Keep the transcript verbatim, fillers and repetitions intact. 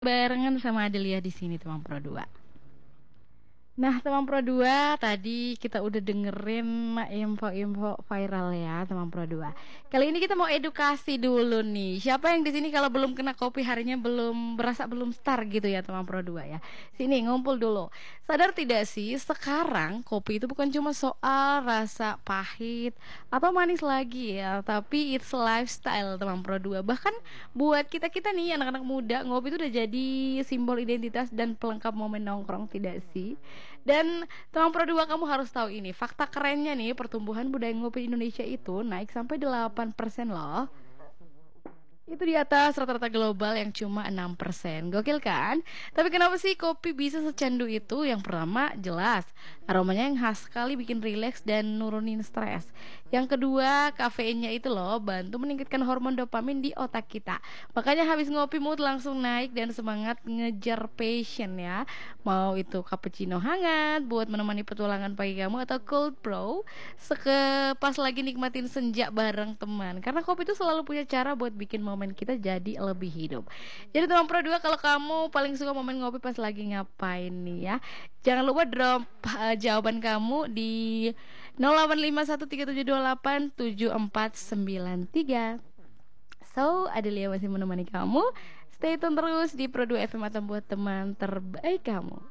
Barengan sama Adelia di sini teman Pro dua. Nah, teman Pro dua, tadi kita udah dengerin info-info viral ya, teman Pro dua. Kali ini kita mau edukasi dulu nih. Siapa yang di sini kalau belum kena kopi harinya belum berasa belum start gitu ya, teman Pro dua ya. Sini ngumpul dulu. Sadar tidak sih, sekarang kopi itu bukan cuma soal rasa pahit atau manis lagi ya, tapi it's lifestyle, teman Pro dua. Bahkan buat kita-kita nih anak-anak muda, ngopi itu udah jadi simbol identitas dan pelengkap momen nongkrong, tidak sih? Dan teman Pro dua, kamu harus tahu ini, fakta kerennya nih, pertumbuhan budaya ngopi di Indonesia itu naik sampai delapan persen loh. Itu di atas rata-rata global yang cuma enam persen. Gokil kan? Tapi kenapa sih kopi bisa secandu itu? Yang pertama, jelas aromanya yang khas sekali, bikin rileks dan nurunin stres. Yang kedua, kafeinnya itu loh bantu meningkatkan hormon dopamin di otak kita. Makanya habis ngopi mood langsung naik dan semangat ngejar passion ya. Mau itu cappuccino hangat buat menemani petualangan pagi kamu, atau cold brew seke pas lagi nikmatin senja bareng teman. Karena kopi itu selalu punya cara buat bikin momen kita jadi lebih hidup. Jadi teman Pro dua, kalau kamu paling suka momen ngopi pas lagi ngapain nih ya? Jangan lupa drop uh, jawaban kamu di nol delapan lima satu tiga tujuh dua delapan tujuh empat sembilan tiga. So, Adelia masih menemani kamu. Stay tune terus di Pro dua F M atau buat teman terbaik kamu.